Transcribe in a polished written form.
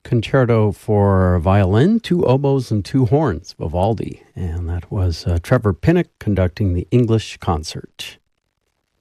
Concerto for violin, two oboes, and two horns, Vivaldi. And that was Trevor Pinnock conducting the English concert.